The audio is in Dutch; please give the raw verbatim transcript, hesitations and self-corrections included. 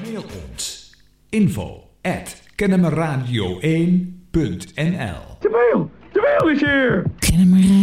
Mail ons info at kennemerradio één punt n l. De mail, de mail is hier! Kennemer